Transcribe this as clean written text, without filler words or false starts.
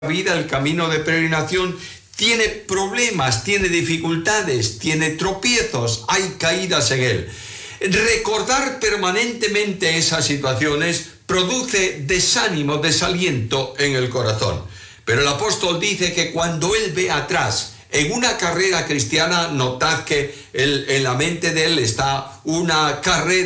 vida, el camino de peregrinación, tiene problemas, tiene dificultades, tiene tropiezos, hay caídas en él. Recordar permanentemente esas situaciones produce desánimo, desaliento en el corazón. Pero el apóstol dice que cuando él ve atrás, en una carrera cristiana, notad que en la mente de él está una carrera